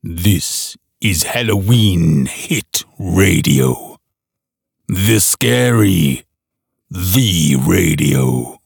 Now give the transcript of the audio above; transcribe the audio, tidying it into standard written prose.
This is Halloween Hit Radio. The Scary, the Radio.